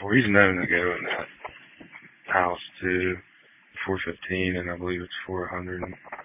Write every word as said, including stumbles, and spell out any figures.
before. He's known to go in that house too. four fifteen, and I believe it's four hundred.